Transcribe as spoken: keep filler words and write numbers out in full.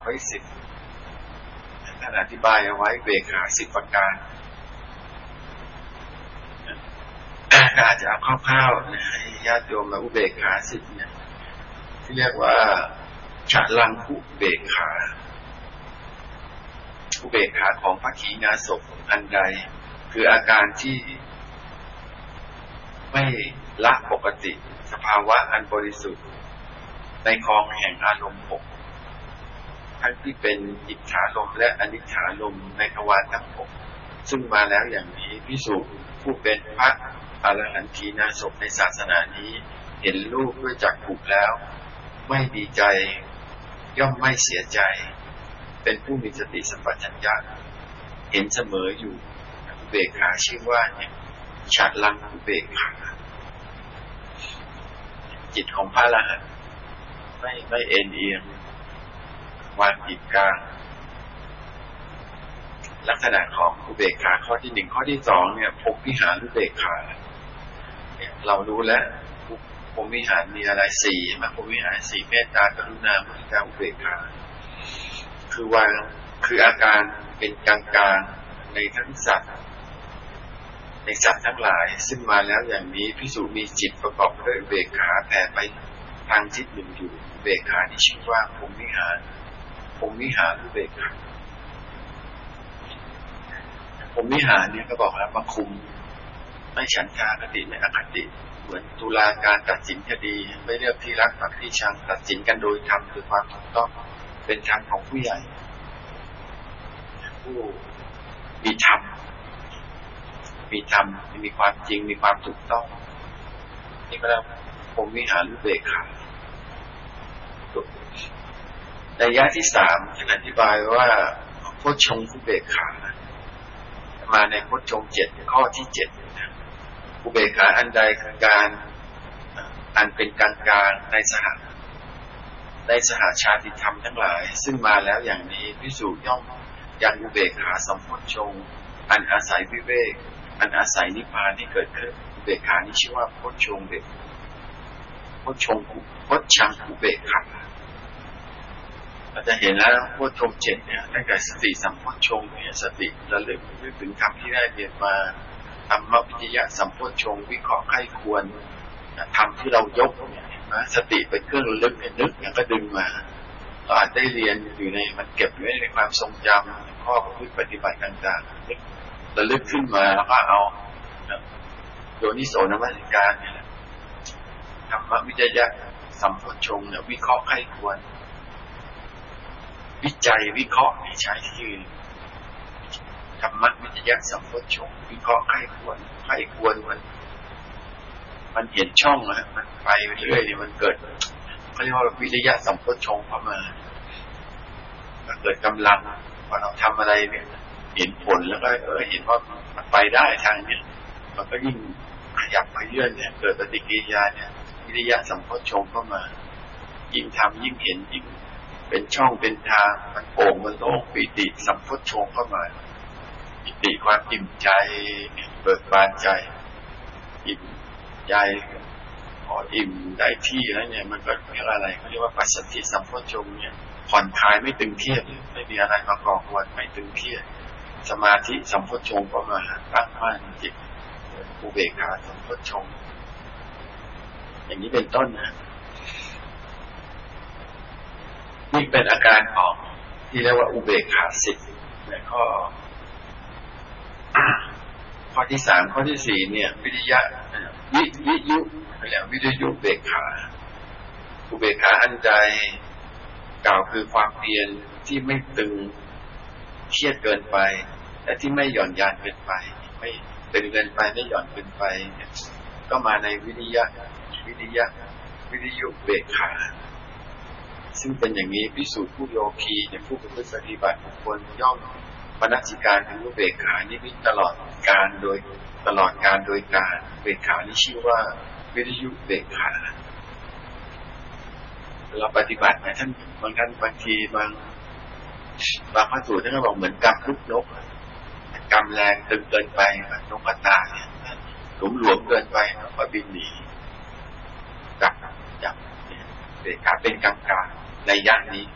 ไว้สิบท่านอธิบายเอาไว้อุเบกขาสิบประการอาจจะเอาคร่าวๆนะให้ญาติโยมมาอุเบกขาสิบเนี่ยที่เรียกว่าฉลังคุเบกขาอุเบกขาของภคีนาศพอันใดคืออาการที่ไม่ละปกติสภาวะอันบริสุทธิ์ในคลองแห่งอารมณ์หกทั้งที่เป็นอิทธารมณ์และอนิจฐารมณ์ในทวารทั้งหกซึ่งมาแล้วอย่างนี้ภิกษุผู้เป็นพระอรหันตีนาศพในศาสนานี้เห็นรูปด้วยจักขุแล้วไม่ดีใจย่อมไม่เสียใจเป็นผู้มีสติสัมปชัญญะเห็นเสมออยู่อุเบกขาชื่อว่าเนี่ยฉัตรลังอุเบกขาจิตของพระอรหันต์ไม่ไม่เอ็นเอียงวางจิตกลางลักษณะของอุเบกขาข้อที่หนึ่งข้อที่สองเนี่ยพรหมวิหารอุเบกขาเนี่ยเรารู้แล้วพรหมวิหารมีอะไรสี่มาพรหมวิหารสี่เมตตากรุณามุทิตาอุเบกขาคือวางคืออาการเป็นกลางๆในทั้งสัตว์ในสัตว์ทั้งหลายซึ่งมาแล้วอย่างนี้ภิกษุมีจิตประกอบด้วยอุเบกขาแผ่ไปทางจิตหนึ่งอยู่อุเบกขาที่ชื่อว่าพรหมวิหารพรหมวิหารอุเบกขาพรหมวิหารเนี่ยก็บอกแล้วมาคุมไม่ฉันทาคติไม่อคติเหมือนตุลาการตัดสินคดีไม่เลือกที่รักปักที่ชังตัดสินกันโดยธรรมคือความถูกต้องเป็นธรรมของผู้ใหญ่ผู้มีธรรมมีธรรมมีความจริงมีความถูกต้องนี่ก็แล้วพรหมวิหารอุเบกขาในยะที่สามท่านอธิบายว่าโพชฌงค์อุเบกขามาในโพชฌงค์เจ็ดข้อที่เจ็ดอุเบกขาอันใดคือการอันเป็นกลางกลางในสหในสหชาติธรรมทั้งหลายซึ่งมาแล้วอย่างนี้ภิกษุย่อมยังอุเบกขาสัมโพชฌงค์อันอาศัยวิเวกอันอาศัยนิพพานที่เกิดขึ้นอุเบกขานี้ชื่อว่าโพชฌงค์เบกโพชฌงค์โพชฌังอุเบกขาเราจะเห็นแล้วโพชฌงค์เจ็ดเนี่ยตั้งแต่สติสัมโพชฌงค์เนี่ยสติระลึกถึงคำที่ได้เรียนมาธรรมวิจยะสัมโพชฌงค์วิเคราะห์ใคร่ควรธรรมที่เรายกเนี่ยนะสติเป็นเครื่องระลึกเนี่ยนึกอย่างก็ดึงมาเราอาจได้เรียนอยู่ในมันเก็บอยู่ในความทรงจำข้อประพฤติปฏิบัติต่างๆระลึกขึ้นมาแล้วก็เอาโยนิโสนมัสการเนี่ยธรรมวิจยะสัมโพชฌงค์เนี่ยวิเคราะห์ใคร่ควรวิจัยวิเคราะห์ใช้ชื่อธรรมวิจยะสัมโพชฌงค์วิเคราะห์ใคร่ควรใคร่ควรมันมันเห็นช่องอะมันไปเรื่อยๆมันเกิดเขาเรียกว่าวิจยะสัมโพชฌงค์เข้ามามันเกิดกำลังพอเราทำอะไรเนี่ยเห็นผลแล้วก็เออเห็นว่ามันไปได้ทางนี้มันก็ยิ่งขยับไปเรื่อยเนี่ยเกิดปฏิกิริยาเนี่ยวิจยะสัมโพชฌงค์เข้ามายิ่งทำยิ่งเห็นยิ่งเป็นช่องเป็นทางมันโป่งมันโล่งปิติสัมโพชฌงค์เข้ามาปิติความอิ่มใจเบิกบานใจอิ่มใจพออิ่มได้ที่แล้วเนี่ยมันก็เรียกอะไรเขาเรียกว่าปัสสัทธิสัมโพชฌงค์เนี่ยผ่อนคลายไม่ตึงเครียดไม่มีอะไรมาก่อกวนไม่ตึงเครียดสมาธิสัมโพชฌงค์ก็มาตั้งมั่นจิตอุเบกขาสัมโพชฌงค์อย่างนี้เป็นต้นนะนี่เป็นอาการของที่เรียกว่าอุเบกขาสิบในข้อข้อที่สามข้อที่สี่เนี่ยวิริยะวิวิยุเรียกวิริยุเบกขาอุเบกขาอันใดกล่าวคือความเพียรที่ไม่ตึงเครียดเกินไปและที่ไม่หย่อนยานเกินไปไม่ตึงเกินไปไม่หย่อนเกินไปก็มาในวิริยะวิริยะวิริยุเบกขาซึ่งเป็นอย่างนี้ภิกษุผู้โยคีเนี่ยผู้ปฏิบัติบุคคลย่อมมนสิการถึงอุเบกขานี้ตลอดการโดยตลอดการโดยการอุเบกขานี้ชื่อว่าวิริยุเบกขาเราปฏิบัติเนี่ยท่านบางท่านบางทีบางบางพระสูตรท่านก็บอกเหมือนกำลูกนกกำแรงตึงเกินไปนกกระต่ายเนี่ยหลวมหลวมเกินไปนกก็บินหนีจับจับเบกขาเป็นกลางกลางในย่านนี้